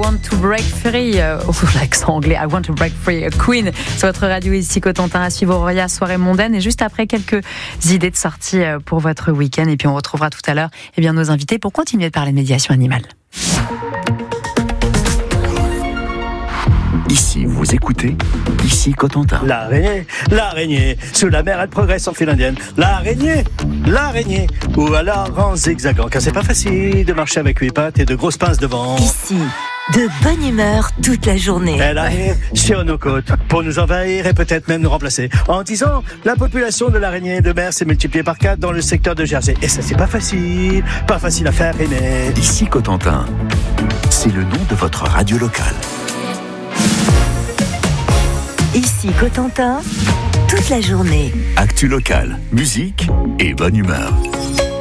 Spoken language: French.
Want to Break Free, l'accent anglais, I Want to Break Free, Queen, sur votre radio ici Cotentin, à suivre Aurélia, soirée mondaine, et juste après quelques idées de sortie pour votre week-end, et puis on retrouvera tout à l'heure nos invités pour continuer de parler de médiation animale. Ici, vous écoutez, ici Cotentin. L'araignée, sous la mer elle progresse en file indienne. L'araignée, ou alors en zigzagant, car c'est pas facile de marcher avec 8 pattes et de grosses pinces devant. Ici, de bonne humeur toute la journée. Elle arrive sur nos côtes pour nous envahir et peut-être même nous remplacer. En 10 ans, la population de l'araignée de mer s'est multipliée par 4 dans le secteur de Jersey. Et ça c'est pas facile à faire aimer. Ici Cotentin, c'est le nom de votre radio locale. Ici Cotentin, toute la journée. Actu locale, musique et bonne humeur.